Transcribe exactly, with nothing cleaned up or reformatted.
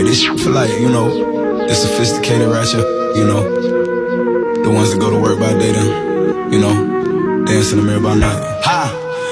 Like this shit for like, you know, the sophisticated ratchet, you know, the ones that go to work by day then, you know, dance in the mirror by night.